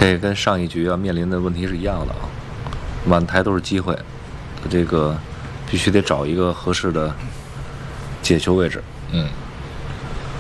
这跟上一局要面临的问题是一样的啊，满台都是机会，这个必须得找一个合适的解球位置。 嗯。